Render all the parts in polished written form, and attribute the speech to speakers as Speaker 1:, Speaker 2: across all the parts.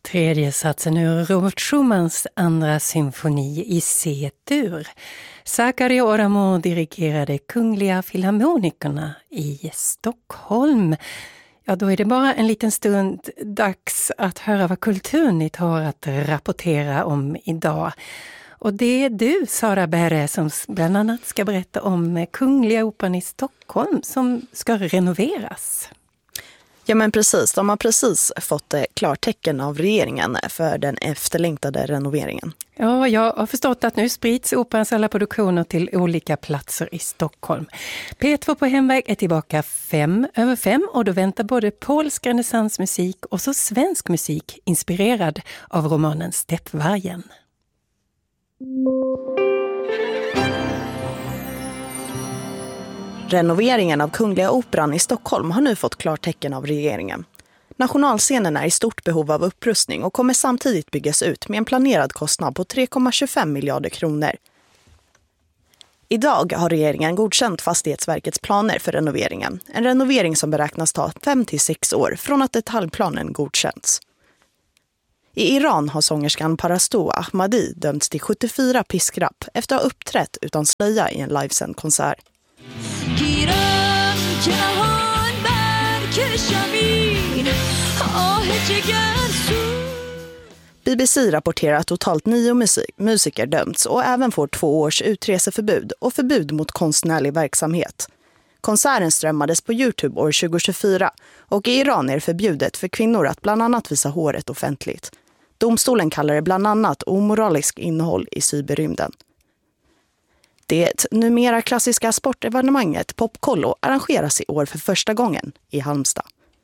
Speaker 1: Tredje satsen ur Robert Schumanns andra symfoni i C-dur. Sakari Oramo dirigerade Kungliga Filharmonikerna i Stockholm. Ja, då är det bara en liten stund dags att höra vad Kulturnytt har att rapportera om idag. Och det är du, Sara Berre, som bland annat ska berätta om Kungliga Operan i Stockholm som ska renoveras.
Speaker 2: Ja, men precis. De har precis fått klartecken av regeringen för den efterlängtade renoveringen.
Speaker 1: Ja, jag har förstått att nu sprids operans alla produktioner till olika platser i Stockholm. P2 på hemväg är tillbaka 5:05 och då väntar både polsk renässansmusik och så svensk musik inspirerad av romanen Steppvargen.
Speaker 2: Renoveringen av Kungliga Operan i Stockholm har nu fått klartecken av regeringen. Nationalscenen är i stort behov av upprustning och kommer samtidigt byggas ut med en planerad kostnad på 3,25 miljarder kronor. Idag har regeringen godkänt Fastighetsverkets planer för renoveringen. En renovering som beräknas ta 5-6 år från att detaljplanen godkänts. I Iran har sångerskan Parasto Ahmadi dömts till 74 piskrapp efter att ha uppträtt utan slöja i en livesänd konsert. BBC rapporterar att totalt 9 musiker dömts och även får 2 års utreseförbud och förbud mot konstnärlig verksamhet. Konserten strömmades på YouTube år 2024 och i Iran är det förbjudet för kvinnor att bland annat visa håret offentligt. Domstolen kallar det bland annat omoralisk innehåll i cyberrymden. Det numera klassiska sportevenemanget Popkollo arrangeras i år för första gången i Halmstad.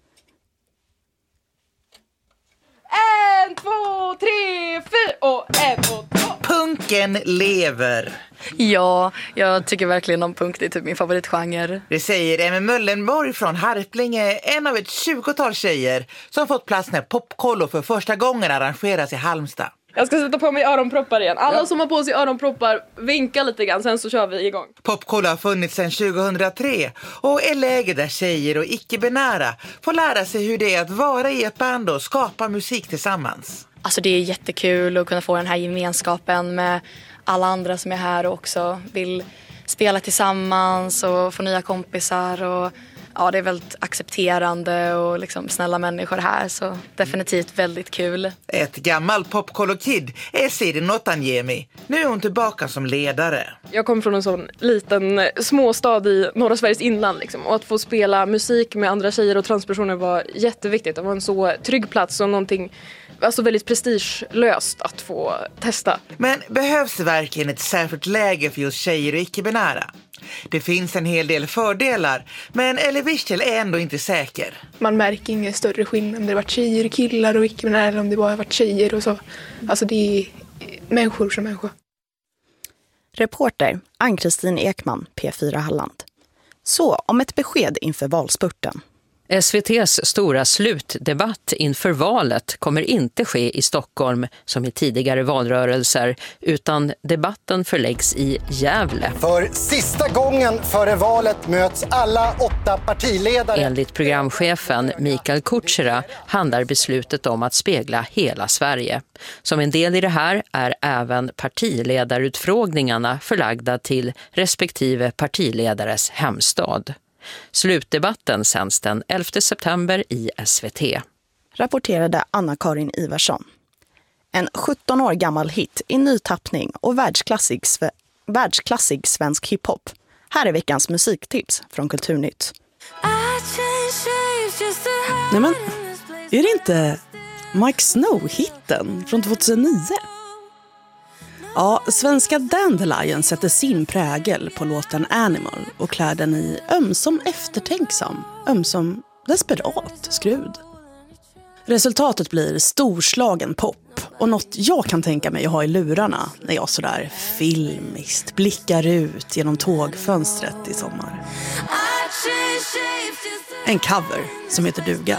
Speaker 3: 1, 2, 3, 4 och 1 och 2.
Speaker 4: Punken lever.
Speaker 5: Ja, jag tycker verkligen om punk. Det är typ min favoritgenre.
Speaker 4: Det säger Emma Möllenborg från Harplinge, en av ett 20-tal tjejer som fått plats när Popkollo för första gången arrangeras i Halmstad.
Speaker 3: Jag ska sätta på mig öronproppar igen. Alla som har på sig öronproppar, vinka lite grann, sen så kör vi igång.
Speaker 4: Popkollo har funnits sedan 2003 och är läge där tjejer och icke-binära får lära sig hur det är att vara i ett band och skapa musik tillsammans.
Speaker 5: Alltså det är jättekul att kunna få den här gemenskapen med alla andra som är här och också vill spela tillsammans och få nya kompisar. Och ja, det är väldigt accepterande och liksom snälla människor här, så definitivt väldigt kul.
Speaker 4: Ett gammalt Popkollo-kid är Siri Notanjemi. Nu är hon tillbaka som ledare.
Speaker 3: Jag kommer från en sån liten småstad i norra Sveriges inland liksom, och att få spela musik med andra tjejer och transpersoner var jätteviktigt. Det var en så trygg plats och någonting alltså väldigt prestigelöst att få testa.
Speaker 4: Men behövs det verkligen ett särskilt läge för just tjejer och icke-binära? Det finns en hel del fördelar, men Ellie Wiesel är ändå inte säker.
Speaker 6: Man märker ingen större skillnad om det har varit tjejer, killar och icke-binära eller om det bara har varit tjejer och så. Alltså det är människor som människor.
Speaker 2: Reporter Ann-Kristin Ekman, P4 Halland. Så om ett besked inför valspurten.
Speaker 7: SVT:s stora slutdebatt inför valet kommer inte ske i Stockholm som i tidigare valrörelser, utan debatten förläggs i Gävle.
Speaker 8: För sista gången före valet möts alla 8 partiledare.
Speaker 7: Enligt programchefen Mikael Kutschera handlar beslutet om att spegla hela Sverige. Som en del i det här är även partiledarutfrågningarna förlagda till respektive partiledares hemstad. Slutdebatten sänds den 11 september i SVT.
Speaker 2: Rapporterade Anna-Karin Ivarsson. En 17 år gammal hit i ny tappning och världsklassig svensk hiphop. Här är veckans musiktips från Kulturnytt.
Speaker 9: Nej men, är det inte Mike Snow-hitten från 2009? Ja, svenska Dandelion sätter sin prägel på låten Animal och klär den i ömsom eftertänksam, ömsom desperat skrud. Resultatet blir storslagen pop och något jag kan tänka mig att ha i lurarna när jag sådär filmiskt blickar ut genom tågfönstret i sommar. En cover som heter Duga.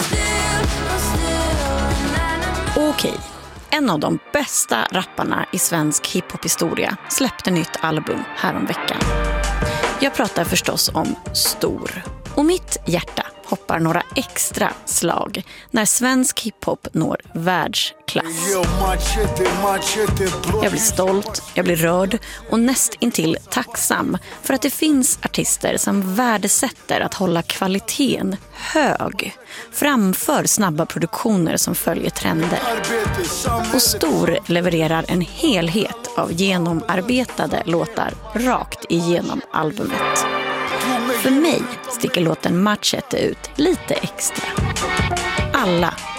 Speaker 10: Okej. En av de bästa rapparna i svensk hiphop-historia släppte nytt album häromveckan. Jag pratar förstås om Stor. Och mitt hjärta hoppar några extra slag när svensk hiphop når världsklass. Jag blir stolt, jag blir rörd och nästintill tacksam för att det finns artister som värdesätter att hålla kvaliteten hög framför snabba produktioner som följer trender. Och Stor levererar en helhet av genomarbetade låtar rakt igenom albumet. För mig sticker låten Machete ut lite extra. Alla